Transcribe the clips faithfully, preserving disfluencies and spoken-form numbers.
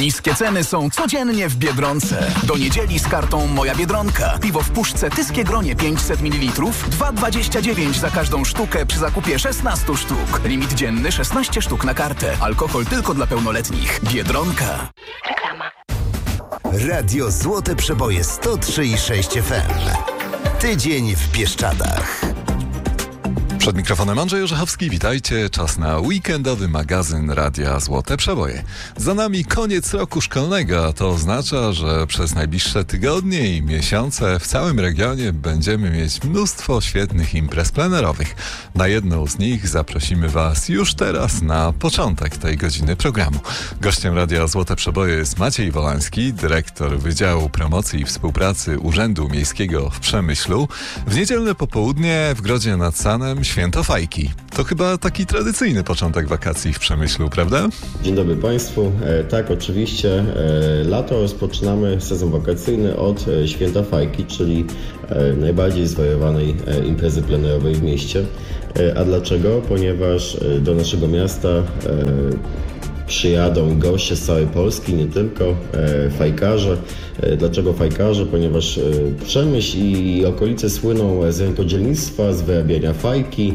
Niskie ceny są codziennie w Biedronce. Do niedzieli z kartą Moja Biedronka. Piwo w puszce Tyskie Gronie pięćset mililitrów, dwa dwadzieścia dziewięć za każdą sztukę przy zakupie szesnaście sztuk. Limit dzienny szesnaście sztuk na kartę. Alkohol tylko dla pełnoletnich. Biedronka. Reklama. Radio Złote Przeboje sto trzy i sześć F M. Tydzień w Bieszczadach. Przed mikrofonem Andrzej Orzechowski, witajcie. Czas na weekendowy magazyn Radia Złote Przeboje. Za nami koniec roku szkolnego, a to oznacza, że przez najbliższe tygodnie i miesiące w całym regionie będziemy mieć mnóstwo świetnych imprez plenerowych. Na jedną z nich zaprosimy Was już teraz na początek tej godziny programu. Gościem Radia Złote Przeboje jest Maciej Wolański, dyrektor Wydziału Promocji i Współpracy Urzędu Miejskiego w Przemyślu. W niedzielne popołudnie w Grodzie nad Sanem Święto Fajki. To chyba taki tradycyjny początek wakacji w Przemyślu, prawda? Dzień dobry Państwu. E, tak, oczywiście e, lato rozpoczynamy sezon wakacyjny od e, Święta Fajki, czyli e, najbardziej zwariowanej e, imprezy plenerowej w mieście. E, a dlaczego? Ponieważ e, do naszego miasta e, przyjadą goście z całej Polski, nie tylko e, fajkarze. E, dlaczego fajkarze? Ponieważ e, Przemyśl i okolice słyną z rękodzielnictwa, z wyrabiania fajki.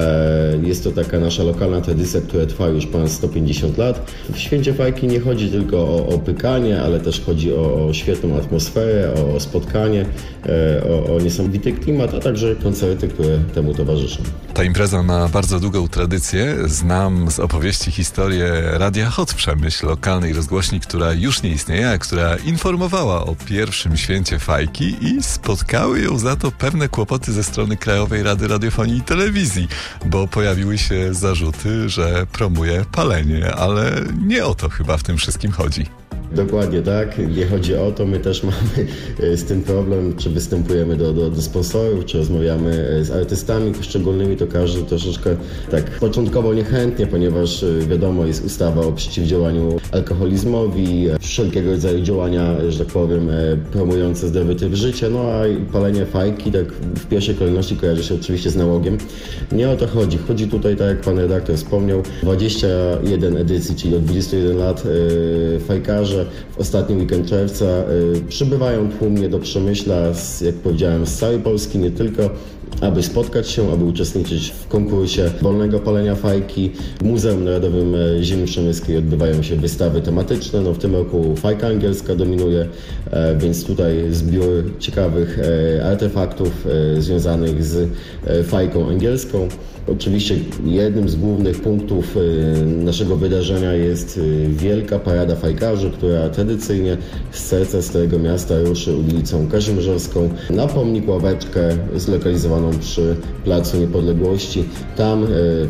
E, jest to taka nasza lokalna tradycja, która trwa już ponad sto pięćdziesiąt lat. W Święcie Fajki nie chodzi tylko o, o pykanie, ale też chodzi o, o świetną atmosferę, o spotkanie, e, o, o niesamowity klimat, a także koncerty, które temu towarzyszą. Ta impreza ma bardzo długą tradycję. Znam z opowieści historię Radia Hot Przemyśl, lokalnej rozgłośni, która już nie istnieje, a która informowała o pierwszym Święcie Fajki i spotkały ją za to pewne kłopoty ze strony Krajowej Rady Radiofonii i Telewizji, bo pojawiły się zarzuty, że promuje palenie, ale nie o to chyba w tym wszystkim chodzi. Dokładnie tak, nie chodzi o to, my też mamy z tym problem, czy występujemy do, do, do sponsorów, czy rozmawiamy z artystami poszczególnymi, to każdy troszeczkę tak początkowo niechętnie, ponieważ wiadomo, jest ustawa o przeciwdziałaniu alkoholizmowi, wszelkiego rodzaju działania, że tak powiem, promujące zdrowy tryb życia, no a palenie fajki tak w pierwszej kolejności kojarzy się oczywiście z nałogiem. Nie o to chodzi, chodzi tutaj, tak jak pan redaktor wspomniał, dwadzieścia jeden edycji, czyli od dwudziestu jeden lat fajkarze w ostatni weekend czerwca y, przybywają tłumnie do Przemyśla, z, jak powiedziałem, z całej Polski, nie tylko, aby spotkać się, aby uczestniczyć w konkursie wolnego palenia fajki. W Muzeum Narodowym Ziemi Przemyskiej odbywają się wystawy tematyczne. No, w tym roku fajka angielska dominuje, e, więc tutaj zbiór ciekawych e, artefaktów e, związanych z e, fajką angielską. Oczywiście jednym z głównych punktów naszego wydarzenia jest wielka parada fajkarzy, która tradycyjnie z serca Starego Miasta ruszy ulicą Kazimierzowską na pomnik ławeczkę zlokalizowaną przy Placu Niepodległości. Tam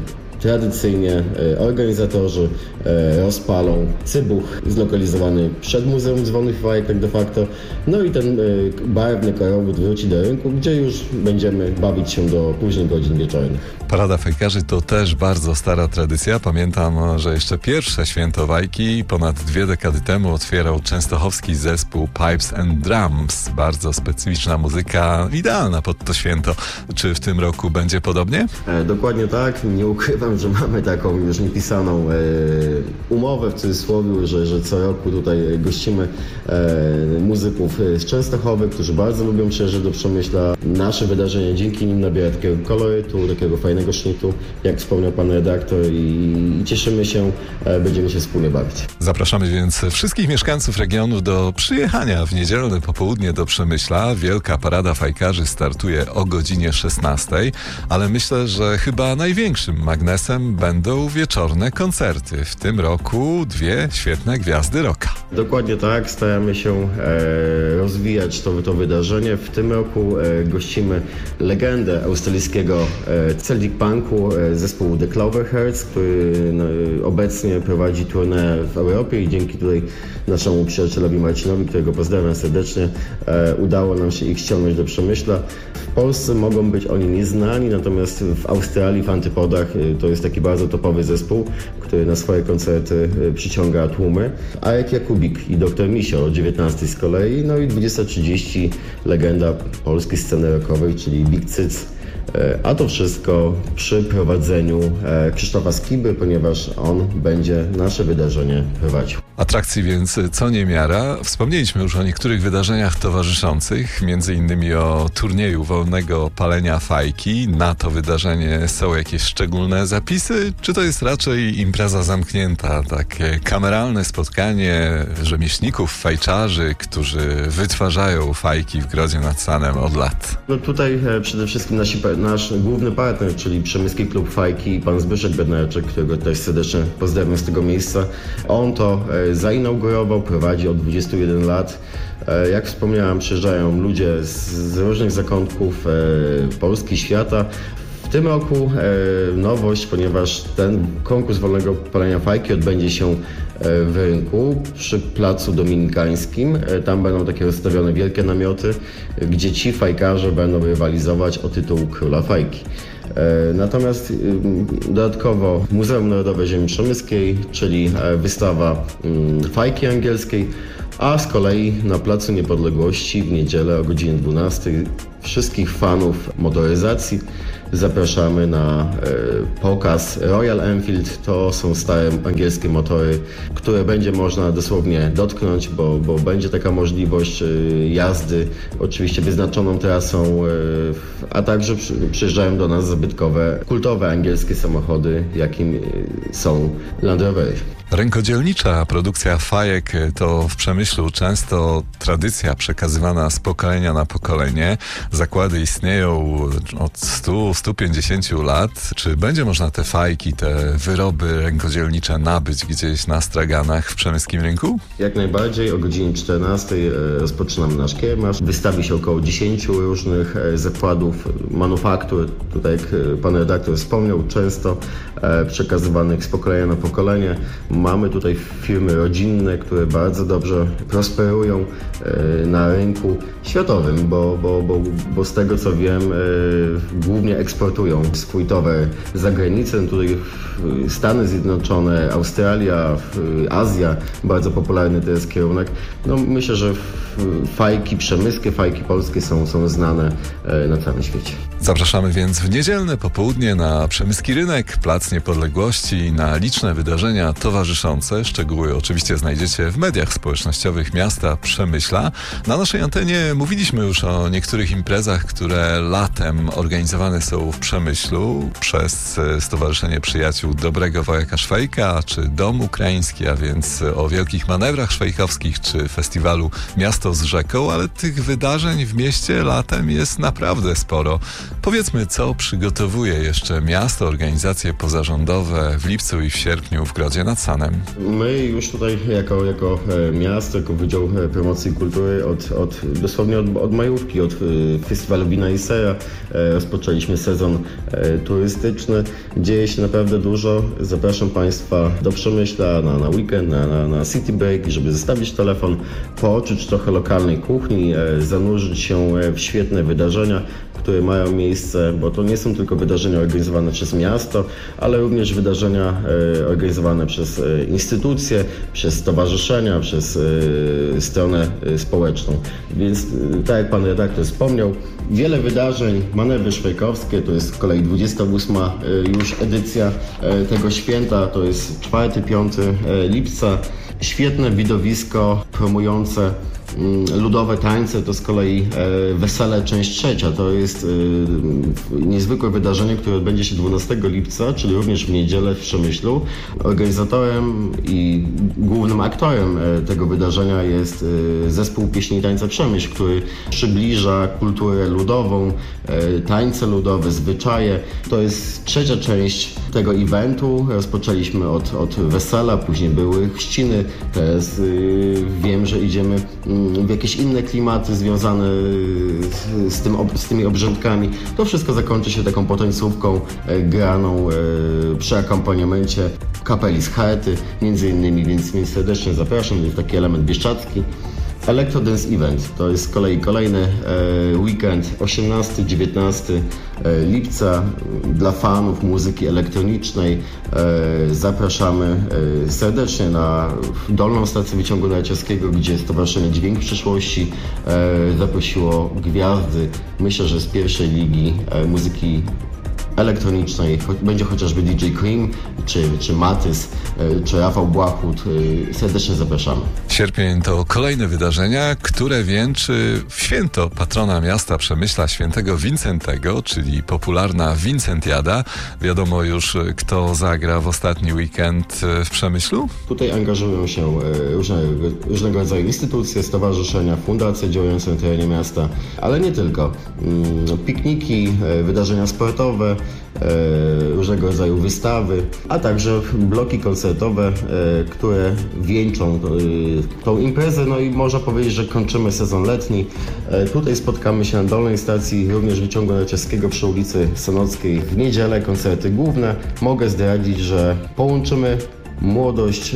tradycyjnie organizatorzy rozpalą cybuch zlokalizowany przed Muzeum Dzwonnych Fajek, tak de facto. No i ten barwny korowód wróci do rynku, gdzie już będziemy bawić się do późnych godzin wieczornych. Parada fajkarzy to też bardzo stara tradycja. Pamiętam, że jeszcze pierwsze Święto Fajki ponad dwie dekady temu otwierał częstochowski zespół Pipes and Drums. Bardzo specyficzna muzyka, idealna pod to święto. Czy w tym roku będzie podobnie? E, dokładnie tak. Nie ukrywam, że mamy taką już niepisaną e, umowę w cudzysłowie, że, że co roku tutaj gościmy e, muzyków z Częstochowy, którzy bardzo lubią przyjeżdżać do Przemyśla. Nasze wydarzenie dzięki nim nabiera takiego kolorytu, takiego fajnego sznitu, jak wspomniał pan redaktor, i, i cieszymy się, e, będziemy się wspólnie bawić. Zapraszamy więc wszystkich mieszkańców regionu do przyjechania w niedzielne popołudnie do Przemyśla. Wielka parada fajkarzy startuje o godzinie szesnastej, ale myślę, że chyba największym magnesem będą wieczorne koncerty. W tym roku dwie świetne gwiazdy rocka. Dokładnie tak, staramy się e, rozwijać to, to wydarzenie. W tym roku e, gościmy legendę australijskiego e, Celtic Punku, e, zespołu The Cloverhearts, który no, obecnie prowadzi tournée w Europie i dzięki tutaj naszemu przyjacielowi Marcinowi, którego pozdrawiam serdecznie, e, udało nam się ich ściągnąć do Przemyśla. W Polsce mogą być oni nieznani, natomiast w Australii, w Antypodach, e, to jest taki bardzo topowy zespół, który na swoje koncerty e, przyciąga tłumy. Arek Jakubik i doktor Misio o dziewiętnastej z kolei, no i dwudziesta trzydzieści legenda polskiej sceny rockowej, czyli Big Cyc, A to wszystko przy prowadzeniu Krzysztofa Skiby, ponieważ on będzie nasze wydarzenie prowadził. Atrakcji więc co niemiara. Wspomnieliśmy już o niektórych wydarzeniach towarzyszących, między innymi o turnieju wolnego palenia fajki. Na to wydarzenie są jakieś szczególne zapisy, czy to jest raczej impreza zamknięta, takie kameralne spotkanie rzemieślników, fajczarzy, którzy wytwarzają fajki w Grodzie nad Sanem od lat? No tutaj e, przede wszystkim nasi, nasz główny partner, czyli Przemyski Klub Fajki i pan Zbyszek Bednarczyk, którego też serdecznie pozdrawiam z tego miejsca. On to e, zainaugurował, prowadzi od dwudziestu jeden lat. E, jak wspomniałem, przyjeżdżają ludzie z, z różnych zakątków e, Polski, świata. W tym roku e, nowość, ponieważ ten konkurs wolnego palenia fajki odbędzie się w rynku przy Placu Dominikańskim. Tam będą takie rozstawione wielkie namioty, gdzie ci fajkarze będą rywalizować o tytuł Króla Fajki. Natomiast dodatkowo Muzeum Narodowe Ziemi Przemyskiej, czyli wystawa fajki angielskiej, a z kolei na Placu Niepodległości w niedzielę o godzinie dwunastej wszystkich fanów motoryzacji zapraszamy na e, pokaz Royal Enfield. To są stare angielskie motory, które będzie można dosłownie dotknąć, bo, bo będzie taka możliwość e, jazdy oczywiście wyznaczoną trasą, e, a także przy, przyjeżdżają do nas zabytkowe, kultowe angielskie samochody, jakim e, są Land Rovery. Rękodzielnicza produkcja fajek to w Przemyślu często tradycja przekazywana z pokolenia na pokolenie. Zakłady istnieją od stu do stu pięćdziesięciu lat. Czy będzie można te fajki, te wyroby rękodzielnicze nabyć gdzieś na straganach w przemyskim rynku? Jak najbardziej. O godzinie czternastej rozpoczynamy nasz kiermasz. Wystawi się około dziesięciu różnych zakładów, manufaktur, tutaj jak pan redaktor wspomniał, często przekazywanych z pokolenia na pokolenie. Mamy tutaj firmy rodzinne, które bardzo dobrze prosperują na rynku światowym, bo, bo, bo, bo z tego co wiem, głównie eksportują swój towar za granicę. Tutaj Stany Zjednoczone, Australia, Azja, bardzo popularny to jest kierunek. No, myślę, że fajki przemyskie, fajki polskie są, są znane na całym świecie. Zapraszamy więc w niedzielne popołudnie na Przemyski Rynek, Plac Niepodległości, na liczne wydarzenia towarzyszące. Szczegóły oczywiście znajdziecie w mediach społecznościowych miasta Przemyśla. Na naszej antenie mówiliśmy już o niektórych imprezach, które latem organizowane są w Przemyślu przez Stowarzyszenie Przyjaciół Dobrego Wojaka Szwajka, czy Dom Ukraiński, a więc o wielkich manewrach szwajkowskich, czy festiwalu Miasto z Rzeką, ale tych wydarzeń w mieście latem jest naprawdę sporo. Powiedzmy, co przygotowuje jeszcze miasto, organizacje pozarządowe w lipcu i w sierpniu w Grodzie nad Sanem? My już tutaj jako, jako miasto, jako Wydział Promocji Kultury od, od dosłownie od, od majówki, od festiwalu Wina i Sera rozpoczęliśmy sezon turystyczny. Dzieje się naprawdę dużo. Zapraszam Państwa do Przemyśla na, na weekend, na, na, na city break, żeby zostawić telefon, poczuć trochę lokalnej kuchni, zanurzyć się w świetne wydarzenia, które mają miejsce, bo to nie są tylko wydarzenia organizowane przez miasto, ale również wydarzenia e, organizowane przez e, instytucje, przez stowarzyszenia, przez e, stronę e, społeczną. Więc e, tak jak pan redaktor wspomniał, wiele wydarzeń, manewry szwajkowskie, to jest z kolei dwudziesta ósma e, już edycja e, tego święta, to jest czwartego piątego lipca. Świetne widowisko promujące ludowe tańce, to z kolei e, Wesele część trzecia. To jest e, niezwykłe wydarzenie, które odbędzie się dwunastego lipca, czyli również w niedzielę w Przemyślu. Organizatorem i głównym aktorem e, tego wydarzenia jest e, zespół Pieśni i Tańca Przemyśl, który przybliża kulturę ludową, e, tańce ludowe, zwyczaje. To jest trzecia część tego eventu. Rozpoczęliśmy od, od wesela, później były chrzciny. Teraz e, wiem, że idziemy w jakieś inne klimaty związane z, tym, z tymi obrzędkami. To wszystko zakończy się taką potańcówką e, graną e, przy akompaniamencie kapeli z Charty między innymi, więc, więc serdecznie zapraszam. To jest taki element bieszczacki. Electrodance Event to jest z kolei kolejny e, weekend osiemnastego dziewiętnastego lipca dla fanów muzyki elektronicznej. E, zapraszamy e, serdecznie na dolną stację wyciągu narciarskiego, gdzie Stowarzyszenie Dźwięk Przyszłości e, zaprosiło gwiazdy, myślę, że z pierwszej ligi e, muzyki elektronicznej, będzie chociażby D J Cream, czy, czy Matys, czy Rafał Błachut. Serdecznie zapraszamy. Sierpień to kolejne wydarzenia, które wieńczy w święto patrona miasta Przemyśla, świętego Wincentego, czyli popularna Wincentiada. Wiadomo już, kto zagra w ostatni weekend w Przemyślu? Tutaj angażują się różne, różnego rodzaju instytucje, stowarzyszenia, fundacje działające na terenie miasta, ale nie tylko. Pikniki, wydarzenia sportowe, różnego rodzaju wystawy, a także bloki koncertowe, które wieńczą tą imprezę. No i można powiedzieć, że kończymy sezon letni. Tutaj spotkamy się na dolnej stacji również wyciągu narciarskiego przy ulicy Sanockiej w niedzielę, koncerty główne. Mogę zdradzić, że połączymy młodość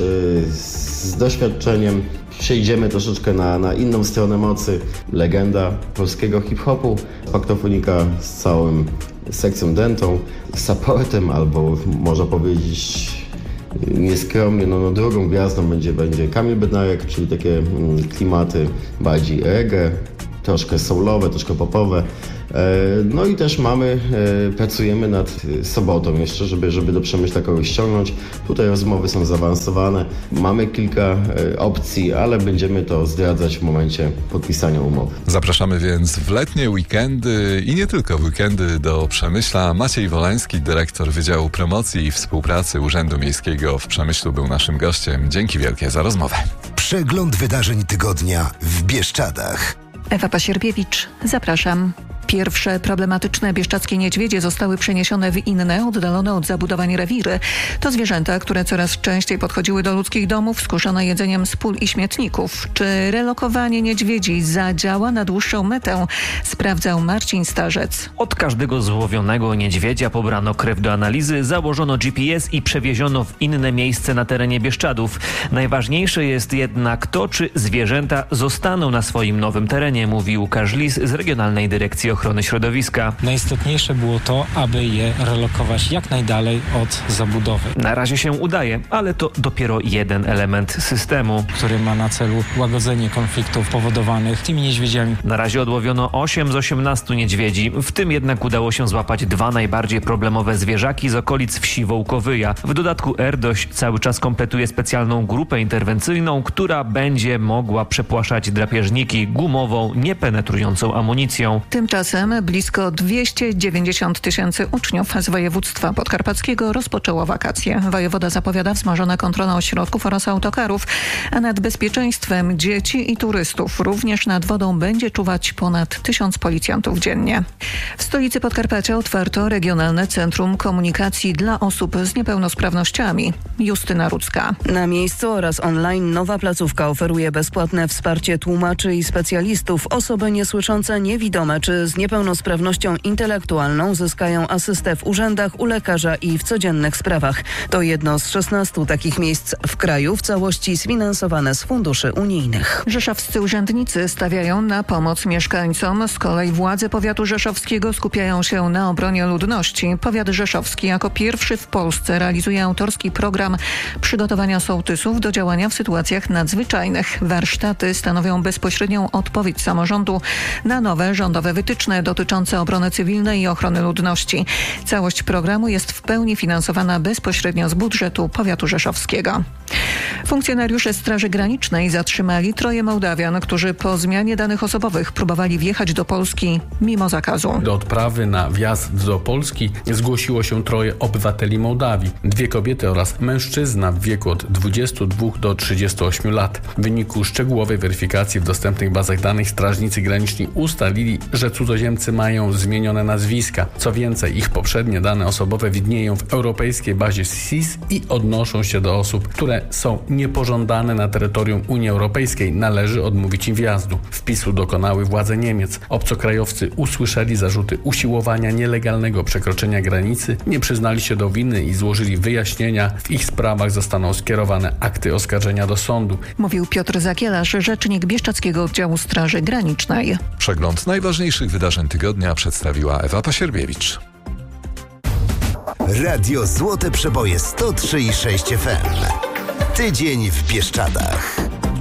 z doświadczeniem, przejdziemy troszeczkę na, na inną stronę mocy. Legenda polskiego hip-hopu, Faktofonika z całym sekcją dentą, supportem, albo można powiedzieć nieskromnie, no, no drugą gwiazdą będzie, będzie Kamil Bednarek, czyli takie mm, klimaty bardziej reggae, troszkę soulowe, troszkę popowe. No i też mamy, pracujemy nad sobotą jeszcze, żeby, żeby do Przemyśla kogoś ściągnąć. Tutaj rozmowy są zaawansowane. Mamy kilka opcji, ale będziemy to zdradzać w momencie podpisania umowy. Zapraszamy więc w letnie weekendy i nie tylko w weekendy do Przemyśla. Maciej Woleński, dyrektor Wydziału Promocji i Współpracy Urzędu Miejskiego w Przemyślu, był naszym gościem. Dzięki wielkie za rozmowę. Przegląd wydarzeń tygodnia w Bieszczadach. Ewa Pasierbiewicz, zapraszam. Pierwsze problematyczne bieszczadzkie niedźwiedzie zostały przeniesione w inne, oddalone od zabudowań rewiry. To zwierzęta, które coraz częściej podchodziły do ludzkich domów, skuszone jedzeniem z pól i śmietników. Czy relokowanie niedźwiedzi zadziała na dłuższą metę? Sprawdzał Marcin Starzec. Od każdego złowionego niedźwiedzia pobrano krew do analizy, założono G P S i przewieziono w inne miejsce na terenie Bieszczadów. Najważniejsze jest jednak to, czy zwierzęta zostaną na swoim nowym terenie, mówi Łukasz Lis z Regionalnej Dyrekcji Ochrony Środowiska. Najistotniejsze było to, aby je relokować jak najdalej od zabudowy. Na razie się udaje, ale to dopiero jeden element systemu, który ma na celu łagodzenie konfliktów powodowanych tymi niedźwiedziami. Na razie odłowiono osiem z osiemnastu niedźwiedzi, w tym jednak udało się złapać dwa najbardziej problemowe zwierzaki z okolic wsi Wołkowyja. W dodatku Erdoś cały czas kompletuje specjalną grupę interwencyjną, która będzie mogła przepłaszać drapieżniki gumową, niepenetrującą amunicją. Tymczasem blisko dwieście dziewięćdziesiąt tysięcy uczniów z województwa podkarpackiego rozpoczęło wakacje. Wojewoda zapowiada wzmożone kontrole ośrodków oraz autokarów, a nad bezpieczeństwem dzieci i turystów, również nad wodą, będzie czuwać ponad tysiąc policjantów dziennie. W stolicy Podkarpacia otwarto Regionalne Centrum Komunikacji dla Osób z Niepełnosprawnościami. Justyna Rudzka. Na miejscu oraz online nowa placówka oferuje bezpłatne wsparcie tłumaczy i specjalistów. Osoby niesłyszące, niewidome czy z niepełnosprawnością intelektualną zyskają asystę w urzędach, u lekarza i w codziennych sprawach. To jedno z szesnastu takich miejsc w kraju, w całości sfinansowane z funduszy unijnych. Rzeszowscy urzędnicy stawiają na pomoc mieszkańcom. Z kolei władze powiatu rzeszowskiego skupiają się na obronie ludności. Powiat rzeszowski jako pierwszy w Polsce realizuje autorski program przygotowania sołtysów do działania w sytuacjach nadzwyczajnych. Warsztaty stanowią bezpośrednią odpowiedź samorządu na nowe rządowe wytyczne dotyczące obrony cywilnej i ochrony ludności. Całość programu jest w pełni finansowana bezpośrednio z budżetu powiatu rzeszowskiego. Funkcjonariusze Straży Granicznej zatrzymali troje Mołdawian, którzy po zmianie danych osobowych próbowali wjechać do Polski mimo zakazu. Do odprawy na wjazd do Polski zgłosiło się troje obywateli Mołdawii. Dwie kobiety oraz mężczyzna w wieku od dwudziestu dwóch do trzydziestu ośmiu lat. W wyniku szczegółowej weryfikacji w dostępnych bazach danych strażnicy graniczni ustalili, że cudzoziemcy mają zmienione nazwiska. Co więcej, ich poprzednie dane osobowe widnieją w europejskiej bazie S I S i odnoszą się do osób, które są nie niepożądane na terytorium Unii Europejskiej, należy odmówić im wjazdu. Wpisu dokonały władze Niemiec. Obcokrajowcy usłyszeli zarzuty usiłowania nielegalnego przekroczenia granicy, nie przyznali się do winy i złożyli wyjaśnienia. W ich sprawach zostaną skierowane akty oskarżenia do sądu. Mówił Piotr Zakielarz, rzecznik Bieszczadzkiego Oddziału Straży Granicznej. Przegląd najważniejszych wydarzeń tygodnia przedstawiła Ewa Pasierbiewicz. Radio Złote Przeboje sto trzy i sześć F M. Tydzień w Bieszczadach.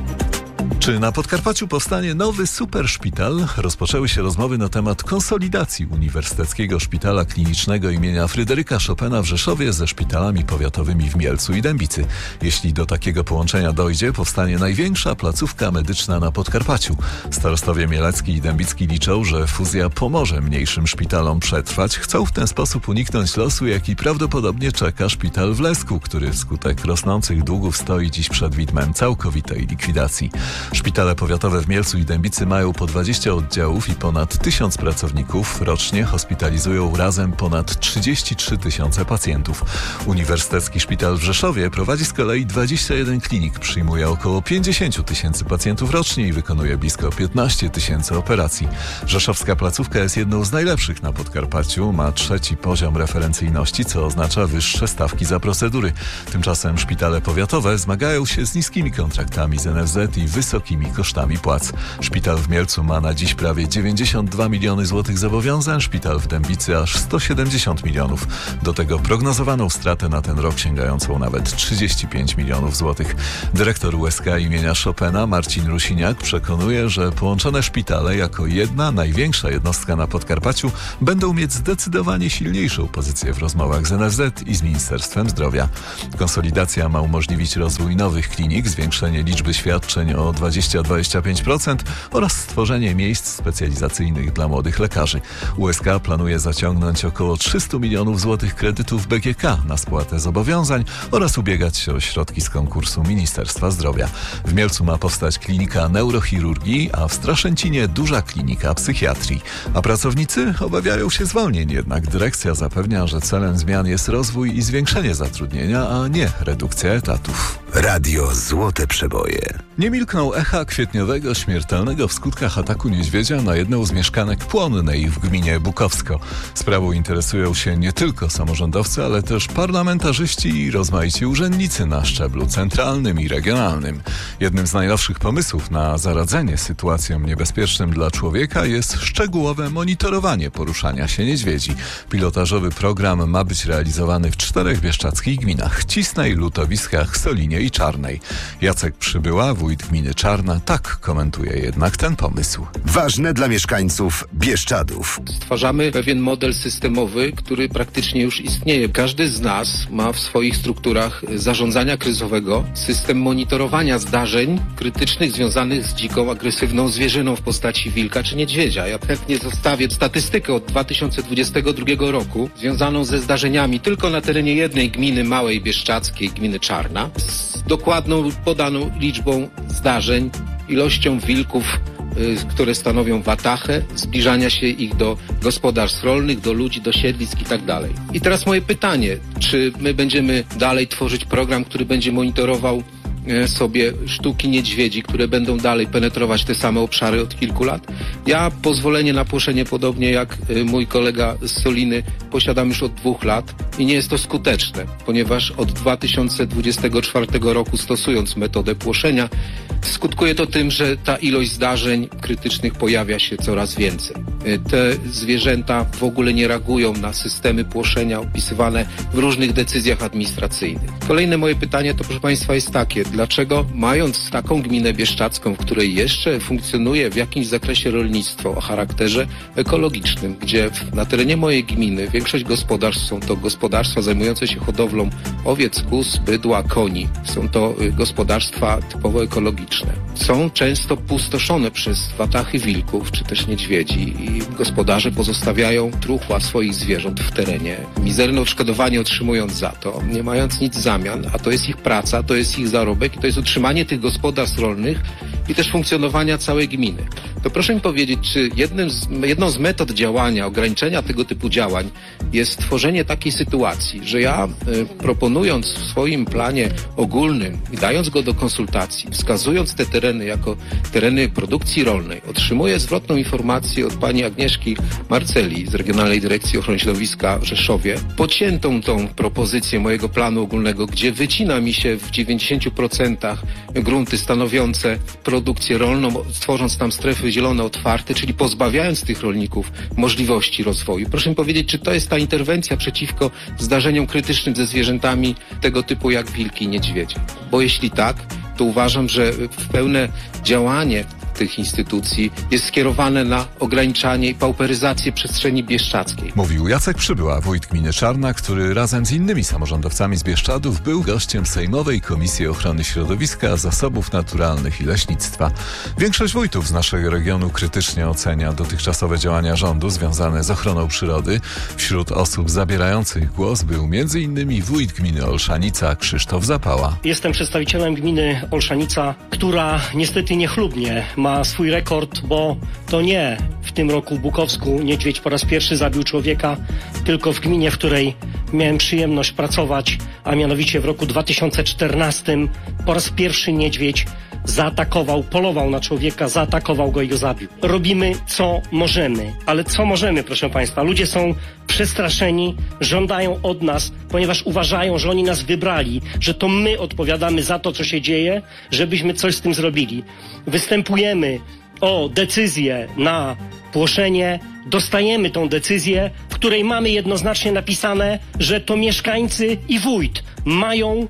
Czy na Podkarpaciu powstanie nowy superszpital? Rozpoczęły się rozmowy na temat konsolidacji Uniwersyteckiego Szpitala Klinicznego imienia Fryderyka Chopina w Rzeszowie ze szpitalami powiatowymi w Mielcu i Dębicy. Jeśli do takiego połączenia dojdzie, powstanie największa placówka medyczna na Podkarpaciu. Starostowie mielecki i dębicki liczą, że fuzja pomoże mniejszym szpitalom przetrwać. Chcą w ten sposób uniknąć losu, jaki prawdopodobnie czeka szpital w Lesku, który wskutek rosnących długów stoi dziś przed widmem całkowitej likwidacji. Szpitale powiatowe w Mielcu i Dębicy mają po dwadzieścia oddziałów i ponad tysiąc pracowników. Rocznie hospitalizują razem ponad trzydzieści trzy tysiące pacjentów. Uniwersytecki Szpital w Rzeszowie prowadzi z kolei dwadzieścia jeden klinik, przyjmuje około pięćdziesiąt tysięcy pacjentów rocznie i wykonuje blisko piętnaście tysięcy operacji. Rzeszowska placówka jest jedną z najlepszych na Podkarpaciu, ma trzeci poziom referencyjności, co oznacza wyższe stawki za procedury. Tymczasem szpitale powiatowe zmagają się z niskimi kontraktami z N F Z i wysokimi kosztami płac. Szpital w Mielcu ma na dziś prawie dziewięćdziesiąt dwa miliony złotych zobowiązań, szpital w Dębicy aż sto siedemdziesiąt milionów. Do tego prognozowaną stratę na ten rok sięgającą nawet trzydzieści pięć milionów złotych. Dyrektor U S K imienia Chopina Marcin Rusiniak przekonuje, że połączone szpitale jako jedna, największa jednostka na Podkarpaciu będą mieć zdecydowanie silniejszą pozycję w rozmowach z N F Z i z Ministerstwem Zdrowia. Konsolidacja ma umożliwić rozwój nowych klinik, zwiększenie liczby świadczeń o dwadzieścia do dwudziestu pięciu procent oraz stworzenie miejsc specjalizacyjnych dla młodych lekarzy. U S K planuje zaciągnąć około trzysta milionów złotych kredytów B G K na spłatę zobowiązań oraz ubiegać się o środki z konkursu Ministerstwa Zdrowia. W Mielcu ma powstać klinika neurochirurgii, a w Straszęcinie duża klinika psychiatrii. A pracownicy obawiają się zwolnień, jednak dyrekcja zapewnia, że celem zmian jest rozwój i zwiększenie zatrudnienia, a nie redukcja etatów. Radio Złote Przeboje. Nie milkną echa kwietniowego, śmiertelnego w skutkach ataku niedźwiedzia na jedną z mieszkanek Płonnej w gminie Bukowsko. Sprawą interesują się nie tylko samorządowcy, ale też parlamentarzyści i rozmaici urzędnicy na szczeblu centralnym i regionalnym. Jednym z najnowszych pomysłów na zaradzenie sytuacjom niebezpiecznym dla człowieka jest szczegółowe monitorowanie poruszania się niedźwiedzi. Pilotażowy program ma być realizowany w czterech bieszczadzkich gminach: Cisnej, Lutowiskach, Solinie i Czarnej. Jacek Przybyła, wójt gminy Czarna, tak komentuje jednak ten pomysł. Ważne dla mieszkańców Bieszczadów. Stwarzamy pewien model systemowy, który praktycznie już istnieje. Każdy z nas ma w swoich strukturach zarządzania kryzysowego system monitorowania zdarzeń krytycznych związanych z dziką, agresywną zwierzyną w postaci wilka czy niedźwiedzia. Ja chętnie zostawię statystykę od dwa tysiące dwudziestego drugiego roku związaną ze zdarzeniami tylko na terenie jednej gminy małej bieszczadzkiej, gminy Czarna, z dokładną podaną liczbą zdarzeń, ilością wilków, y, które stanowią watachę, zbliżania się ich do gospodarstw rolnych, do ludzi, do siedlisk i tak dalej. I teraz moje pytanie, czy my będziemy dalej tworzyć program, który będzie monitorował sobie sztuki niedźwiedzi, które będą dalej penetrować te same obszary od kilku lat. Ja pozwolenie na płoszenie, podobnie jak mój kolega z Soliny, posiadam już od dwóch lat i nie jest to skuteczne, ponieważ od dwa tysiące dwudziestego czwartego roku, stosując metodę płoszenia, skutkuje to tym, że ta ilość zdarzeń krytycznych pojawia się coraz więcej. Te zwierzęta w ogóle nie reagują na systemy płoszenia opisywane w różnych decyzjach administracyjnych. Kolejne moje pytanie to, proszę Państwa, jest takie: dlaczego, mając taką gminę bieszczadzką, w której jeszcze funkcjonuje w jakimś zakresie rolnictwo o charakterze ekologicznym, gdzie na terenie mojej gminy większość gospodarstw są to gospodarstwa zajmujące się hodowlą owiec, kóz, bydła, koni. Są to gospodarstwa typowo ekologiczne. Są często pustoszone przez watachy wilków czy też niedźwiedzi i gospodarze pozostawiają truchła swoich zwierząt w terenie, mizerne odszkodowanie otrzymując za to, nie mając nic w zamian, a to jest ich praca, to jest ich zarobek i to jest utrzymanie tych gospodarstw rolnych i też funkcjonowania całej gminy. To proszę mi powiedzieć, czy jednym z, jedną z metod działania, ograniczenia tego typu działań jest stworzenie takiej sytuacji, że ja y, proponując w swoim planie ogólnym i dając go do konsultacji, wskazując te tereny jako tereny produkcji rolnej, otrzymuję zwrotną informację od pani Agnieszki Marceli z Regionalnej Dyrekcji Ochrony Środowiska w Rzeszowie, pociętą tą propozycję mojego planu ogólnego, gdzie wycina mi się w dziewięćdziesięciu procentach grunty stanowiące produkcję rolną, tworząc tam strefy zielone otwarte, czyli pozbawiając tych rolników możliwości rozwoju. Proszę mi powiedzieć, czy to jest ta interwencja przeciwko zdarzeniom krytycznym ze zwierzętami tego typu jak wilki i niedźwiedzie? Bo jeśli tak, to uważam, że pełne działanie tych instytucji jest skierowane na ograniczanie i pauperyzację przestrzeni bieszczadzkiej. Mówił Jacek Przybyła, wójt gminy Czarna, który razem z innymi samorządowcami z Bieszczadów był gościem Sejmowej Komisji Ochrony Środowiska, Zasobów Naturalnych i Leśnictwa. Większość wójtów z naszego regionu krytycznie ocenia dotychczasowe działania rządu związane z ochroną przyrody. Wśród osób zabierających głos był między innymi wójt gminy Olszanica Krzysztof Zapała. Jestem przedstawicielem gminy Olszanica, która niestety niechlubnie ma swój rekord, bo to nie w tym roku w Bukowsku niedźwiedź po raz pierwszy zabił człowieka, tylko w gminie, w której miałem przyjemność pracować, a mianowicie w roku dwa tysiące czternastym po raz pierwszy niedźwiedź zaatakował, polował na człowieka, zaatakował go i go zabił. Robimy co możemy, ale co możemy, proszę Państwa? Ludzie są przestraszeni, żądają od nas, ponieważ uważają, że oni nas wybrali, że to my odpowiadamy za to, co się dzieje, żebyśmy coś z tym zrobili. Występujemy o decyzję na płoszenie, dostajemy tą decyzję, w której mamy jednoznacznie napisane, że to mieszkańcy i wójt mają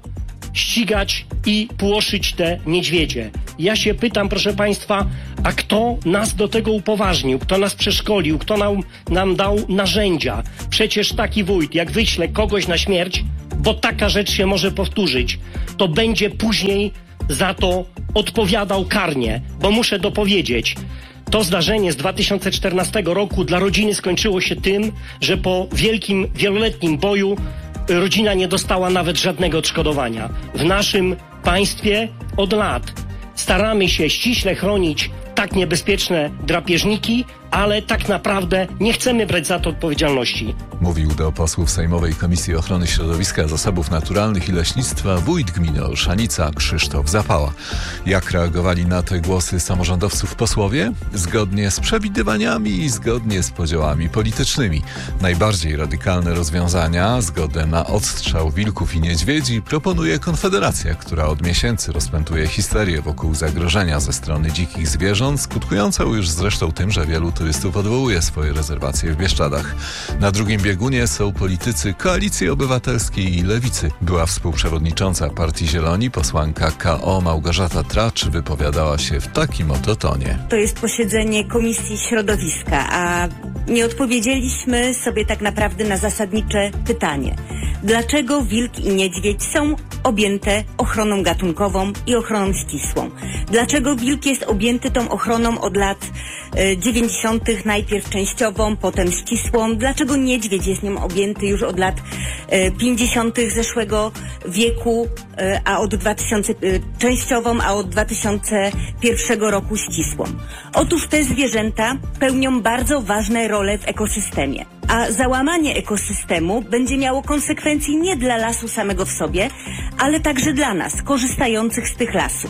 ścigać i płoszyć te niedźwiedzie. Ja się pytam, proszę Państwa, a kto nas do tego upoważnił? Kto nas przeszkolił? Kto nam, nam dał narzędzia? Przecież taki wójt, jak wyśle kogoś na śmierć, bo taka rzecz się może powtórzyć, to będzie później za to odpowiadał karnie, bo muszę dopowiedzieć, to zdarzenie z dwa tysiące czternastego roku dla rodziny skończyło się tym, że po wielkim, wieloletnim boju rodzina nie dostała nawet żadnego odszkodowania. W naszym państwie od lat staramy się ściśle chronić tak niebezpieczne drapieżniki, ale tak naprawdę nie chcemy brać za to odpowiedzialności. Mówił do posłów Sejmowej Komisji Ochrony Środowiska, Zasobów Naturalnych i Leśnictwa wójt gminy Olszanica Krzysztof Zapała. Jak reagowali na te głosy samorządowców posłowie? Zgodnie z przewidywaniami i zgodnie z podziałami politycznymi. Najbardziej radykalne rozwiązania, zgodę na odstrzał wilków i niedźwiedzi, proponuje Konfederacja, która od miesięcy rozpętuje histerię wokół zagrożenia ze strony dzikich zwierząt, skutkującą już zresztą tym, że wielu turystów odwołuje swoje rezerwacje w Bieszczadach. Na drugim biegunie są politycy Koalicji Obywatelskiej i Lewicy. Była współprzewodnicząca Partii Zieloni, posłanka K O Małgorzata Tracz wypowiadała się w takim oto tonie. To jest posiedzenie Komisji Środowiska, a nie odpowiedzieliśmy sobie tak naprawdę na zasadnicze pytanie. Dlaczego wilk i niedźwiedź są objęte ochroną gatunkową i ochroną ścisłą? Dlaczego wilk jest objęty tą ochroną od lat y, dziewięćdziesiątych najpierw częściową, potem ścisłą? Dlaczego niedźwiedź jest nią objęty już od lat y, pięćdziesiątych zeszłego wieku, y, a od dwa tysiące y, częściową, a od dwa tysiące pierwszego roku ścisłą? Otóż te zwierzęta pełnią bardzo ważne role w ekosystemie. A załamanie ekosystemu będzie miało konsekwencje nie dla lasu samego w sobie, ale także dla nas, korzystających z tych lasów.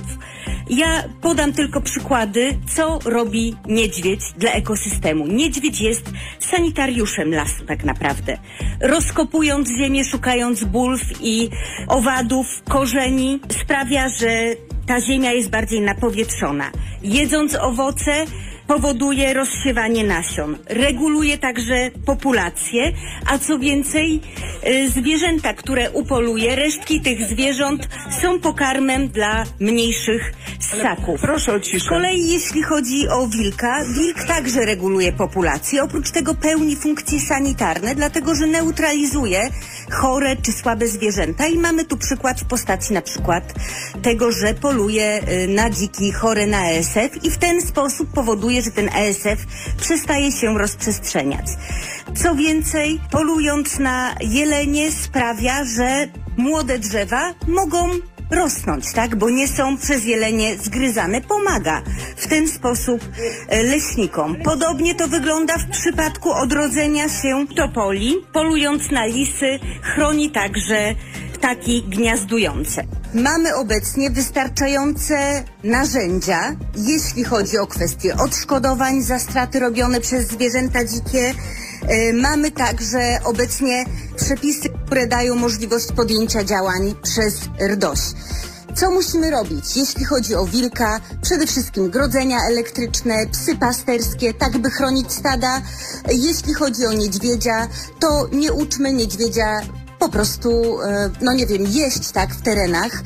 Ja podam tylko przykłady, co robi niedźwiedź dla ekosystemu. Niedźwiedź jest sanitariuszem lasu tak naprawdę. Rozkopując ziemię, szukając bulw i owadów, korzeni, sprawia, że ta ziemia jest bardziej napowietrzona. Jedząc owoce, powoduje rozsiewanie nasion. Reguluje także populację, a co więcej, y, zwierzęta, które upoluje, resztki tych zwierząt są pokarmem dla mniejszych ssaków. Proszę o ciszę. Z kolei jeśli chodzi o wilka, wilk także reguluje populację. Oprócz tego pełni funkcje sanitarne, dlatego że neutralizuje chore czy słabe zwierzęta i mamy tu przykład w postaci na przykład tego, że poluje y, na dziki chore na E S F i w ten sposób powoduje, że ten E S F przestaje się rozprzestrzeniać. Co więcej, polując na jelenie sprawia, że młode drzewa mogą rosnąć, tak? Bo nie są przez jelenie zgryzane. Pomaga w ten sposób e, leśnikom. Podobnie to wygląda w przypadku odrodzenia się topoli. Polując na lisy, chroni także ptaki gniazdujące. Mamy obecnie wystarczające narzędzia, jeśli chodzi o kwestie odszkodowań za straty robione przez zwierzęta dzikie. E, mamy także obecnie przepisy, które dają możliwość podjęcia działań przez R D O Ś. Co musimy robić, jeśli chodzi o wilka? Przede wszystkim grodzenia elektryczne, psy pasterskie, tak by chronić stada. Jeśli chodzi o niedźwiedzia, to nie uczmy niedźwiedzia po prostu, no nie wiem, jeść tak w terenach,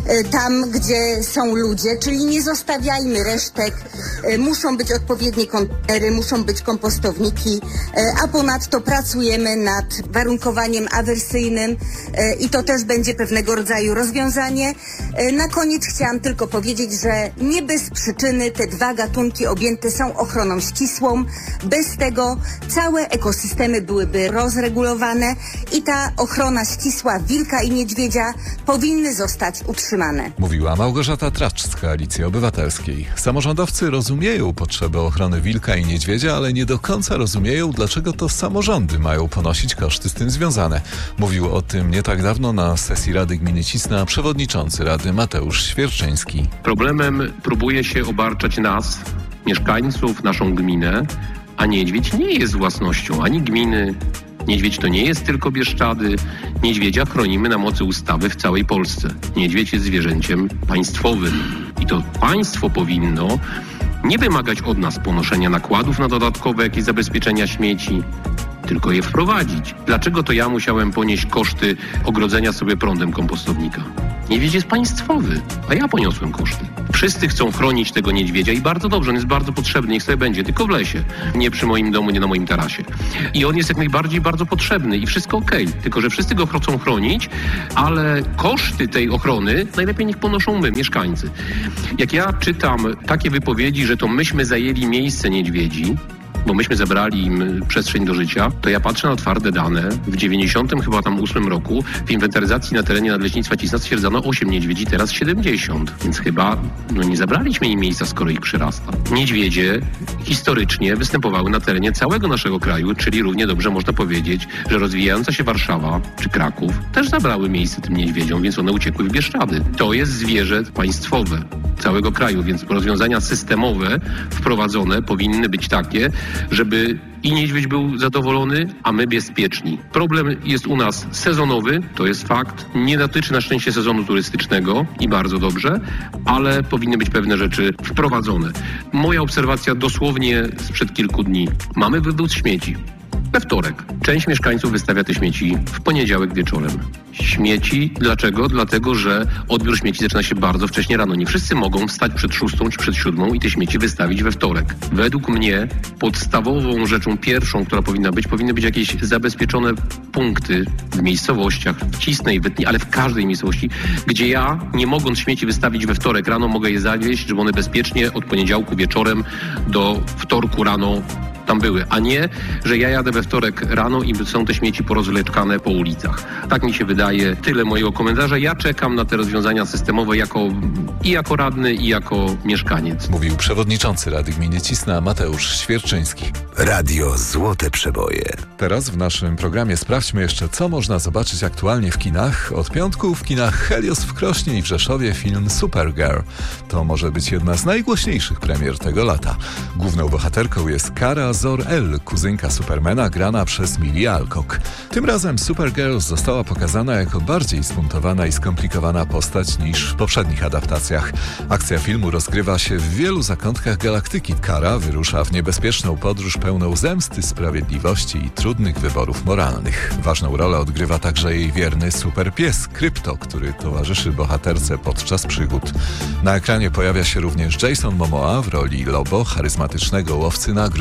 tam gdzie są ludzie, czyli nie zostawiajmy resztek, muszą być odpowiednie kontenery, muszą być kompostowniki, a ponadto pracujemy nad warunkowaniem awersyjnym i to też będzie pewnego rodzaju rozwiązanie. Na koniec chciałam tylko powiedzieć, że nie bez przyczyny te dwa gatunki objęte są ochroną ścisłą. Bez tego całe ekosystemy byłyby rozregulowane i ta ochrona ścisła wilka i niedźwiedzia powinny zostać utrzymane. Mówiła Małgorzata Tracz z Koalicji Obywatelskiej. Samorządowcy rozumieją potrzebę ochrony wilka i niedźwiedzia, ale nie do końca rozumieją, dlaczego to samorządy mają ponosić koszty z tym związane. Mówił o tym nie tak dawno na sesji Rady Gminy Cisna przewodniczący Rady Mateusz Świerczyński. Problemem próbuje się obarczać nas, mieszkańców, naszą gminę, a niedźwiedź nie jest własnością ani gminy. Niedźwiedź to nie jest tylko Bieszczady. Niedźwiedzia chronimy na mocy ustawy w całej Polsce. Niedźwiedź jest zwierzęciem państwowym i to państwo powinno nie wymagać od nas ponoszenia nakładów na dodatkowe jakieś zabezpieczenia śmieci, tylko je wprowadzić. Dlaczego to ja musiałem ponieść koszty ogrodzenia sobie prądem kompostownika? Niedźwiedź jest państwowy, a ja poniosłem koszty. Wszyscy chcą chronić tego niedźwiedzia i bardzo dobrze, on jest bardzo potrzebny, niech sobie będzie, tylko w lesie, nie przy moim domu, nie na moim tarasie. I on jest jak najbardziej bardzo potrzebny i wszystko okej, okay. Tylko że wszyscy go chcą chronić, ale koszty tej ochrony najlepiej niech ponoszą my, mieszkańcy. Jak ja czytam takie wypowiedzi, że to myśmy zajęli miejsce niedźwiedzi, bo myśmy zabrali im przestrzeń do życia, to ja patrzę na twarde dane. W dziewięćdziesiątym chyba tam ósmym roku w inwentaryzacji na terenie Nadleśnictwa Cisna stwierdzano osiem niedźwiedzi, teraz siedemdziesiąt. Więc chyba no nie zabraliśmy im miejsca, skoro ich przyrasta. Niedźwiedzie historycznie występowały na terenie całego naszego kraju, czyli równie dobrze można powiedzieć, że rozwijająca się Warszawa czy Kraków też zabrały miejsce tym niedźwiedziom, więc one uciekły w Bieszczady. To jest zwierzę państwowe całego kraju, więc rozwiązania systemowe wprowadzone powinny być takie, żeby i niedźwiedź był zadowolony, a my bezpieczni. Problem jest u nas sezonowy, to jest fakt. Nie dotyczy na szczęście sezonu turystycznego i bardzo dobrze, ale powinny być pewne rzeczy wprowadzone. Moja obserwacja dosłownie sprzed kilku dni. Mamy wywóz śmieci. We wtorek. Część mieszkańców wystawia te śmieci w poniedziałek wieczorem. Śmieci. Dlaczego? Dlatego, że odbiór śmieci zaczyna się bardzo wcześnie rano. Nie wszyscy mogą wstać przed szóstą czy przed siódmą i te śmieci wystawić we wtorek. Według mnie podstawową rzeczą pierwszą, która powinna być, powinny być jakieś zabezpieczone punkty w miejscowościach, w Cisnej, Wytni, ale w każdej miejscowości, gdzie ja, nie mogąc śmieci wystawić we wtorek rano, mogę je zawieźć, żeby one bezpiecznie od poniedziałku wieczorem do wtorku rano tam były, a nie, że ja jadę we wtorek rano i są te śmieci porozwleczkane po ulicach. Tak mi się wydaje. Tyle mojego komentarza. Ja czekam na te rozwiązania systemowe jako, i jako radny, i jako mieszkaniec. Mówił przewodniczący Rady Gminy Cisna Mateusz Świerczyński. Radio Złote Przeboje. Teraz w naszym programie sprawdźmy jeszcze, co można zobaczyć aktualnie w kinach. Od piątku w kinach Helios w Krośnie i w Rzeszowie film Supergirl. To może być jedna z najgłośniejszych premier tego lata. Główną bohaterką jest Kara Zor-El, kuzynka Supermana, grana przez Millie Alcock. Tym razem Supergirl została pokazana jako bardziej spuntowana i skomplikowana postać niż w poprzednich adaptacjach. Akcja filmu rozgrywa się w wielu zakątkach galaktyki. Kara wyrusza w niebezpieczną podróż pełną zemsty, sprawiedliwości i trudnych wyborów moralnych. Ważną rolę odgrywa także jej wierny superpies Krypto, który towarzyszy bohaterce podczas przygód. Na ekranie pojawia się również Jason Momoa w roli Lobo, charyzmatycznego łowcy nagród.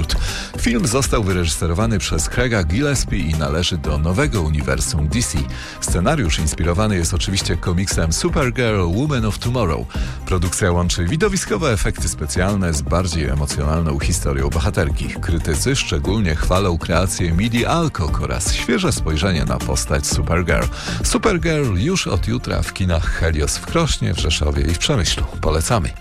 Film został wyreżyserowany przez Craiga Gillespie i należy do nowego uniwersum D C. Scenariusz inspirowany jest oczywiście komiksem Supergirl Woman of Tomorrow. Produkcja łączy widowiskowe efekty specjalne z bardziej emocjonalną historią bohaterki. Krytycy szczególnie chwalą kreację Midi Alcock oraz świeże spojrzenie na postać Supergirl. Supergirl już od jutra w kinach Helios w Krośnie, w Rzeszowie i w Przemyślu. Polecamy.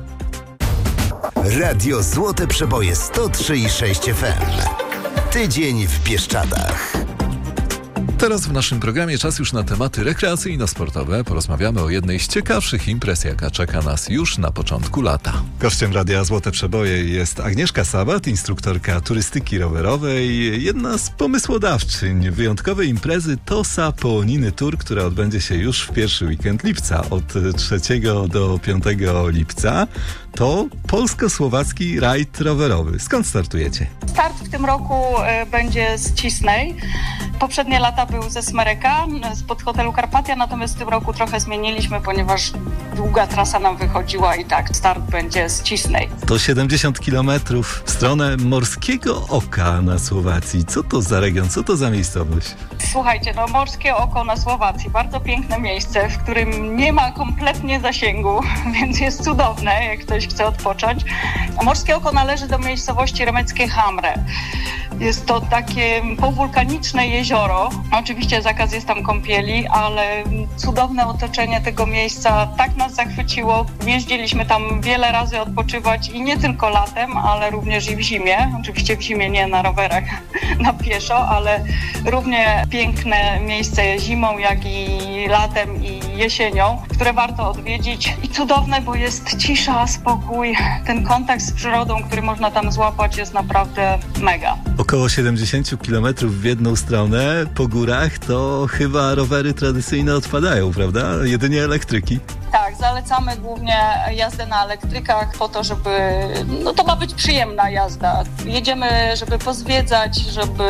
Radio Złote Przeboje sto trzy i sześć F M. Tydzień w Bieszczadach. Teraz w naszym programie czas już na tematy rekreacyjno-sportowe. Porozmawiamy o jednej z ciekawszych imprez, jaka czeka nas już na początku lata. Gościem Radia Złote Przeboje jest Agnieszka Sabat, instruktorka turystyki rowerowej, jedna z pomysłodawczyń wyjątkowej imprezy Tosa Połoniny Tour, która odbędzie się już w pierwszy weekend lipca, od trzeciego do piątego lipca. To polsko-słowacki rajd rowerowy. Skąd startujecie? Start w tym roku y, będzie z Cisnej. Poprzednie lata był ze Smereka, spod hotelu Karpatia, natomiast w tym roku trochę zmieniliśmy, ponieważ długa trasa nam wychodziła i tak start będzie z Cisnej. To siedemdziesiąt kilometrów w stronę Morskiego Oka na Słowacji. Co to za region, co to za miejscowość? Słuchajcie, no Morskie Oko na Słowacji, bardzo piękne miejsce, w którym nie ma kompletnie zasięgu, więc jest cudowne, jak ktoś chce odpocząć. Morskie Oko należy do miejscowości Remeckie Hamre. Jest to takie powulkaniczne jezioro. Oczywiście zakaz jest tam kąpieli, ale cudowne otoczenie tego miejsca tak nas zachwyciło. Jeździliśmy tam wiele razy odpoczywać i nie tylko latem, ale również i w zimie. Oczywiście w zimie nie na rowerach, na pieszo, ale równie piękne miejsce zimą, jak i latem i jesienią, które warto odwiedzić. I cudowne, bo jest cisza, spokój. Ten kontakt z przyrodą, który można tam złapać, jest naprawdę mega. Około siedemdziesiąt kilometrów w jedną stronę po górach, to chyba rowery tradycyjne odpadają, prawda? Jedynie elektryki. Tak, zalecamy głównie jazdę na elektrykach po to, żeby, no to ma być przyjemna jazda. Jedziemy, żeby pozwiedzać, żeby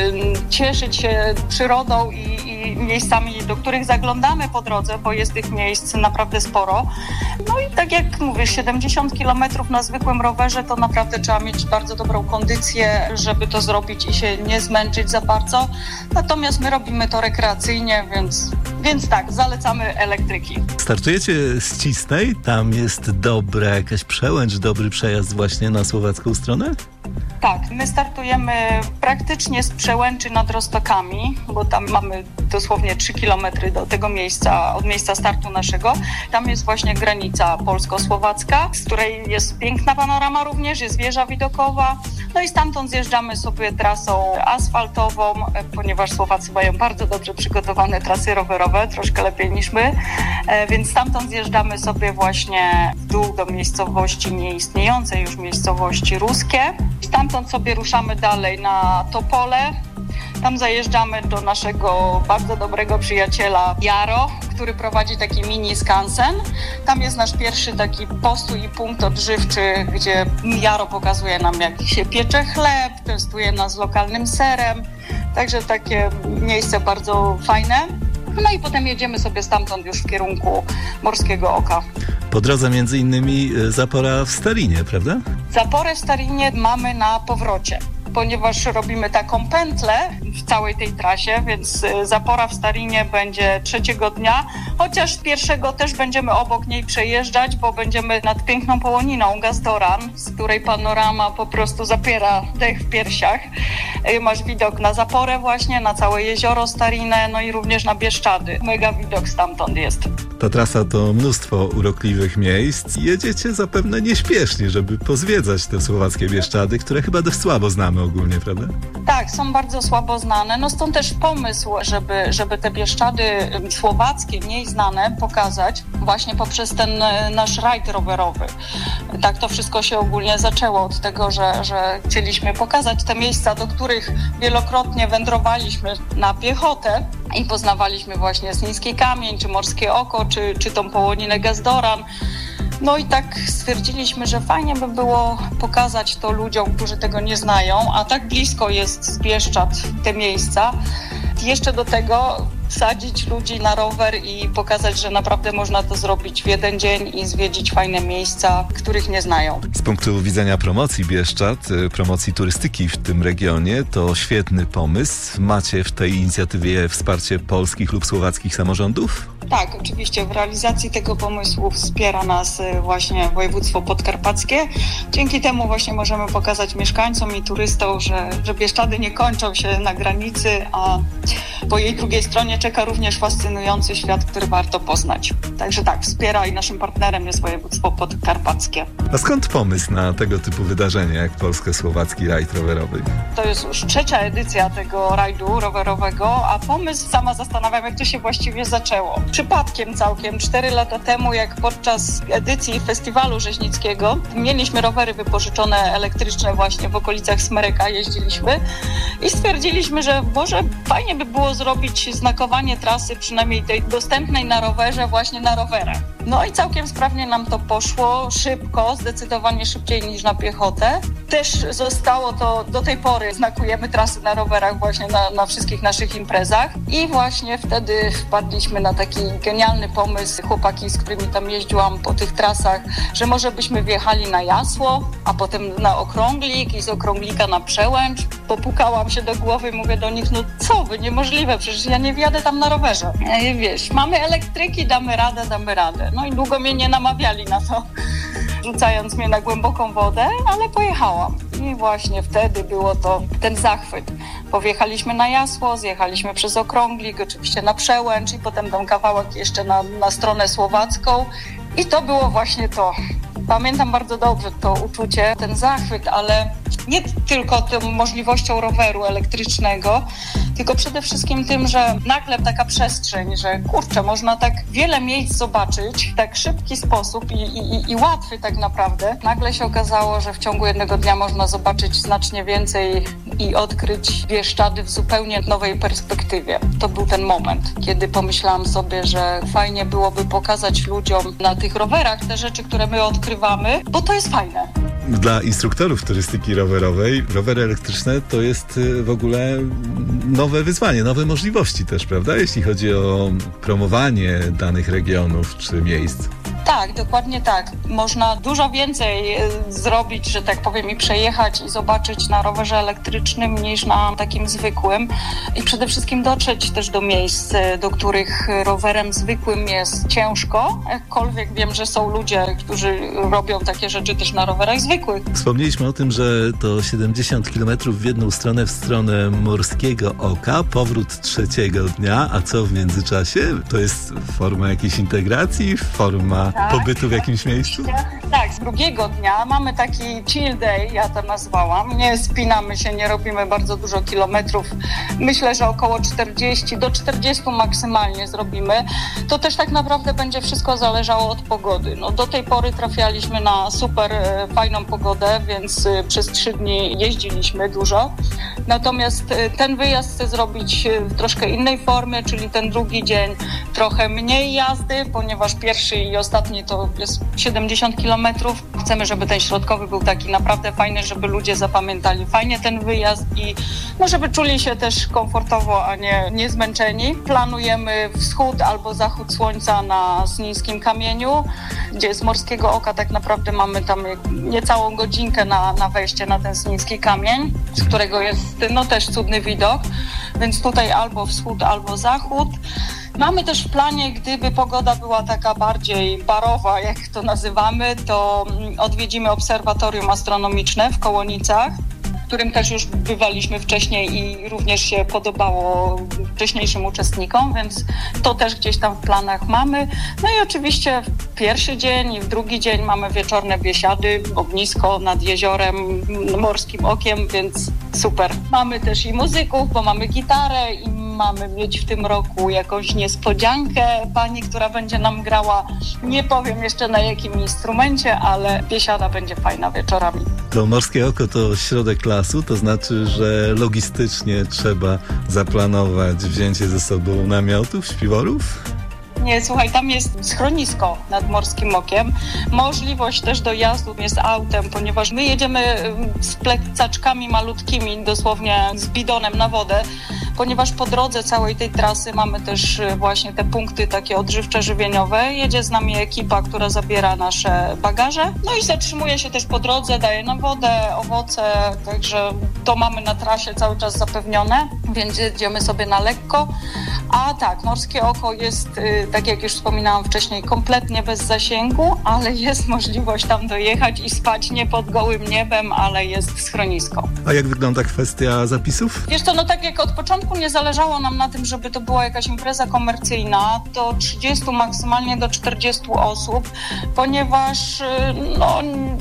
cieszyć się przyrodą i, i miejscami, do których zaglądamy po drodze, bo jest tych miejsc naprawdę sporo. No i tak jak mówię, siedemdziesiąt kilometrów na zwykłym rowerze to naprawdę trzeba mieć bardzo dobrą kondycję, żeby to zrobić i się nie zmęczyć za bardzo. Natomiast my robimy to rekreacyjnie, więc, więc tak, zalecamy elektryki. Startujecie z Cisnej, tam jest dobra jakaś przełęcz, dobry przejazd właśnie na słowacką stronę? Tak, my startujemy praktycznie z przełęczy nad Roztokami, bo tam mamy dosłownie trzy kilometry do tego miejsca, od miejsca startu naszego. Tam jest właśnie granica polsko-słowacka, z której jest piękna panorama również, jest wieża widokowa. No i stamtąd zjeżdżamy sobie trasą asfaltową, ponieważ Słowacy mają bardzo dobrze przygotowane trasy rowerowe, troszkę lepiej niż my, więc stamtąd zjeżdżamy sobie właśnie w dół do miejscowości nieistniejącej już miejscowości Ruskie. Stamtąd sobie ruszamy dalej na Topole. Tam zajeżdżamy do naszego bardzo dobrego przyjaciela Jaro, który prowadzi taki mini skansen. Tam jest nasz pierwszy taki postój i punkt odżywczy, gdzie Jaro pokazuje nam, jak się piecze chleb, testuje nas lokalnym serem. Także takie miejsce bardzo fajne. No i potem jedziemy sobie stamtąd już w kierunku Morskiego Oka. Po drodze między innymi zapora w Starinie, prawda? Zaporę w Starinie mamy na powrocie, ponieważ robimy taką pętlę w całej tej trasie, więc zapora w Starinie będzie trzeciego dnia, chociaż pierwszego też będziemy obok niej przejeżdżać, bo będziemy nad piękną połoniną Gazdoran, z której panorama po prostu zapiera dech w piersiach. Masz widok na zaporę właśnie, na całe jezioro Starinę, no i również na Bieszczady. Mega widok stamtąd jest. Ta trasa to mnóstwo urokliwych miejsc. Jedziecie zapewne nieśpiesznie, żeby pozwiedzać te słowackie Bieszczady, które chyba dość słabo znamy ogólnie, prawda? Tak, są bardzo słabo znane. No stąd też pomysł, żeby, żeby te Bieszczady słowackie, mniej znane, pokazać właśnie poprzez ten nasz rajd rowerowy. Tak to wszystko się ogólnie zaczęło od tego, że, że chcieliśmy pokazać te miejsca, do których wielokrotnie wędrowaliśmy na piechotę i poznawaliśmy właśnie Sniński Kamień, czy Morskie Oko, czy, czy tą połoninę Gazdoran. No i tak stwierdziliśmy, że fajnie by było pokazać to ludziom, którzy tego nie znają, a tak blisko jest z Bieszczad te miejsca. Jeszcze do tego wsadzić ludzi na rower i pokazać, że naprawdę można to zrobić w jeden dzień i zwiedzić fajne miejsca, których nie znają. Z punktu widzenia promocji Bieszczad, promocji turystyki w tym regionie, to świetny pomysł. Macie w tej inicjatywie wsparcie polskich lub słowackich samorządów? Tak, oczywiście w realizacji tego pomysłu wspiera nas właśnie województwo podkarpackie. Dzięki temu właśnie możemy pokazać mieszkańcom i turystom, że, że Bieszczady nie kończą się na granicy, a po jej drugiej stronie czeka również fascynujący świat, który warto poznać. Także tak, wspiera i naszym partnerem jest województwo podkarpackie. A skąd pomysł na tego typu wydarzenie jak polsko-słowacki rajd rowerowy? To jest już trzecia edycja tego rajdu rowerowego, a pomysł sama zastanawiam, jak to się właściwie zaczęło. Przypadkiem całkiem, cztery lata temu, jak podczas edycji festiwalu rzeźnickiego mieliśmy rowery wypożyczone elektryczne właśnie w okolicach Smryka, jeździliśmy i stwierdziliśmy, że może fajnie by było zrobić znakowanie trasy, przynajmniej tej dostępnej na rowerze, właśnie na rowerach. No i całkiem sprawnie nam to poszło, szybko, zdecydowanie szybciej niż na piechotę. Też zostało to, do tej pory znakujemy trasy na rowerach właśnie na, na wszystkich naszych imprezach i właśnie wtedy wpadliśmy na taki genialny pomysł, chłopaki, z którymi tam jeździłam po tych trasach, że może byśmy wjechali na Jasło, a potem na Okrąglik i z Okrąglika na Przełęcz. Popukałam się do głowy i mówię do nich, no co wy, niemożliwe, przecież ja nie wjadę tam na rowerze. I wiesz, mamy elektryki, damy radę, damy radę. No i długo mnie nie namawiali na to, rzucając mnie na głęboką wodę, ale pojechałam. I właśnie wtedy było to ten zachwyt. Powjechaliśmy na Jasło, zjechaliśmy przez Okrąglik, oczywiście na Przełęcz i potem ten kawałek jeszcze na, na stronę słowacką. I to było właśnie to. Pamiętam bardzo dobrze to uczucie, ten zachwyt, ale nie tylko tą możliwością roweru elektrycznego, tylko przede wszystkim tym, że nagle taka przestrzeń, że kurczę, można tak wiele miejsc zobaczyć w tak szybki sposób i, i, i łatwy tak naprawdę. Nagle się okazało, że w ciągu jednego dnia można zobaczyć znacznie więcej i odkryć Bieszczady w zupełnie nowej perspektywie. To był ten moment, kiedy pomyślałam sobie, że fajnie byłoby pokazać ludziom na tych rowerach te rzeczy, które my odkrywamy, bo to jest fajne. Dla instruktorów turystyki rowerowej rowery elektryczne to jest w ogóle nowe wyzwanie, nowe możliwości też, prawda? Jeśli chodzi o promowanie danych regionów czy miejsc. Tak, dokładnie tak. Można dużo więcej zrobić, że tak powiem, i przejechać i zobaczyć na rowerze elektrycznym niż na takim zwykłym. I przede wszystkim dotrzeć też do miejsc, do których rowerem zwykłym jest ciężko. Jakkolwiek wiem, że są ludzie, którzy robią takie rzeczy też na rowerach zwykłych. Wspomnieliśmy o tym, że to siedemdziesiąt kilometrów w jedną stronę, w stronę Morskiego Oka, powrót trzeciego dnia, a co w międzyczasie? To jest forma jakiejś integracji, forma tak, pobytu w jakimś miejscu? Tak, z drugiego dnia mamy taki chill day, ja to nazwałam. Nie spinamy się, nie robimy bardzo dużo kilometrów. Myślę, że około czterdzieści do czterdziestu maksymalnie zrobimy. To też tak naprawdę będzie wszystko zależało od pogody. No, do tej pory trafialiśmy na super e, fajną pogodę, więc e, przez trzy dni jeździliśmy dużo. Natomiast e, ten wyjazd chcę zrobić w troszkę innej formie, czyli ten drugi dzień trochę mniej jazdy, ponieważ pierwszy i ostatni to jest siedemdziesiąt kilometrów. Chcemy, żeby ten środkowy był taki naprawdę fajny, żeby ludzie zapamiętali fajnie ten wyjazd i no, żeby czuli się też komfortowo, a nie, nie zmęczeni. Planujemy wschód albo zachód słońca na Snińskim Kamieniu, gdzie z Morskiego Oka tak naprawdę mamy tam niecałą godzinkę na, na wejście na ten Sniński Kamień, z którego jest no też cudny widok, więc tutaj albo wschód, albo zachód. Mamy też w planie, gdyby pogoda była taka bardziej barowa, jak to nazywamy, to odwiedzimy obserwatorium astronomiczne w Kołonicach, w którym też już bywaliśmy wcześniej i również się podobało wcześniejszym uczestnikom, więc to też gdzieś tam w planach mamy. No i oczywiście w pierwszy dzień i w drugi dzień mamy wieczorne biesiady, ognisko nad jeziorem, Morskim Okiem, więc super. Mamy też i muzyków, bo mamy gitarę i mamy mieć w tym roku jakąś niespodziankę pani, która będzie nam grała. Nie powiem jeszcze na jakim instrumencie, ale biesiada będzie fajna wieczorami. To Morskie Oko to środek lasu, to znaczy, że logistycznie trzeba zaplanować wzięcie ze sobą namiotów, śpiworów? Nie, słuchaj, tam jest schronisko nad Morskim Okiem. Możliwość też dojazdu jest autem, ponieważ my jedziemy z plecaczkami malutkimi, dosłownie z bidonem na wodę, ponieważ po drodze całej tej trasy mamy też właśnie te punkty takie odżywcze, żywieniowe. Jedzie z nami ekipa, która zabiera nasze bagaże, no i zatrzymuje się też po drodze, daje nam wodę, owoce, także to mamy na trasie cały czas zapewnione, więc jedziemy sobie na lekko. A tak, Morskie Oko jest, tak jak już wspominałam wcześniej, kompletnie bez zasięgu, ale jest możliwość tam dojechać i spać nie pod gołym niebem, ale jest schronisko. A jak wygląda kwestia zapisów? Wiesz co, no tak jak od początku nie zależało nam na tym, żeby to była jakaś impreza komercyjna, to trzydziestu maksymalnie do czterdziestu osób, ponieważ no,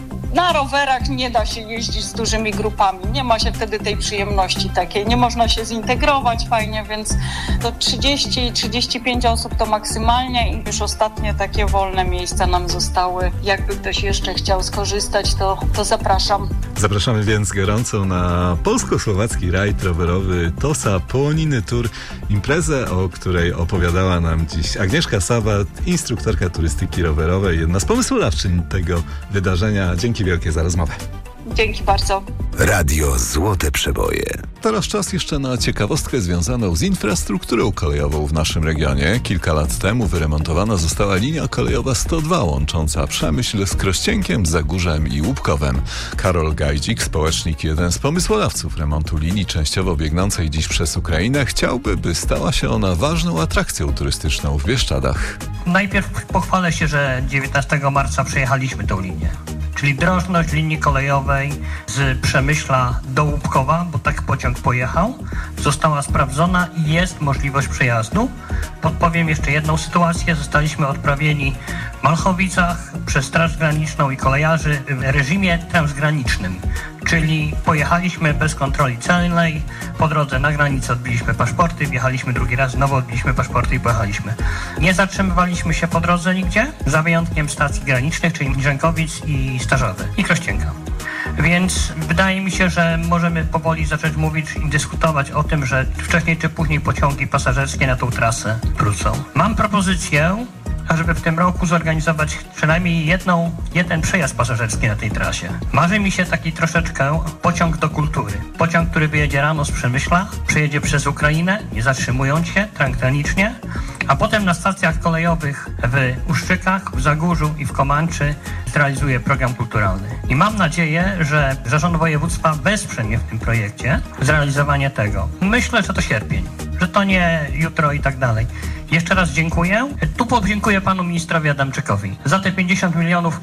na rowerach nie da się jeździć z dużymi grupami, nie ma się wtedy tej przyjemności takiej, nie można się zintegrować fajnie, więc to trzydzieści trzydzieści pięć osób to maksymalnie i już ostatnie takie wolne miejsca nam zostały. Jakby ktoś jeszcze chciał skorzystać, to, to zapraszam. Zapraszamy więc gorąco na polsko-słowacki rajd rowerowy Tosa Połoniny Tour, imprezę, o której opowiadała nam dziś Agnieszka Sawat, instruktorka turystyki rowerowej, jedna z pomysłodawczyń tego wydarzenia. Dzięki wielkie za rozmowę. Dzięki bardzo. Radio Złote Przeboje. Teraz czas jeszcze na ciekawostkę związaną z infrastrukturą kolejową w naszym regionie. Kilka lat temu wyremontowana została linia kolejowa sto dwa łącząca Przemyśl z Krościenkiem, Zagórzem i Łupkowem. Karol Gajdzik, społecznik, jeden z pomysłodawców remontu linii częściowo biegnącej dziś przez Ukrainę, chciałby, by stała się ona ważną atrakcją turystyczną w Bieszczadach. Najpierw pochwalę się, że dziewiętnastego marca przejechaliśmy tą linię. Czyli drożność linii kolejowej z Przemyśla do Łupkowa, bo tak pociąg pojechał, została sprawdzona i jest możliwość przejazdu. Podpowiem jeszcze jedną sytuację. Zostaliśmy odprawieni w Malchowicach przez Straż Graniczną i kolejarzy w reżimie transgranicznym. Czyli pojechaliśmy bez kontroli celnej, po drodze na granicę odbiliśmy paszporty, wjechaliśmy drugi raz, znowu odbiliśmy paszporty i pojechaliśmy. Nie zatrzymywaliśmy się po drodze nigdzie, za wyjątkiem stacji granicznych, czyli Rzękowic i Starzowy i Krościenka. Więc wydaje mi się, że możemy powoli zacząć mówić i dyskutować o tym, że wcześniej czy później pociągi pasażerskie na tą trasę wrócą. Mam propozycję, ażeby w tym roku zorganizować przynajmniej jedną, jeden przejazd pasażerski na tej trasie. Marzy mi się taki troszeczkę pociąg do kultury. Pociąg, który wyjedzie rano z Przemyśla, przejedzie przez Ukrainę, nie zatrzymując się, transgranicznie, a potem na stacjach kolejowych w Uszczykach, w Zagórzu i w Komanczy zrealizuje program kulturalny. I mam nadzieję, że Zarząd Województwa wesprze mnie w tym projekcie zrealizowanie tego. Myślę, że to sierpień, że to nie jutro i tak dalej. Jeszcze raz dziękuję. Tu podziękuję panu ministrowi Adamczykowi za te pięćdziesiąt milionów,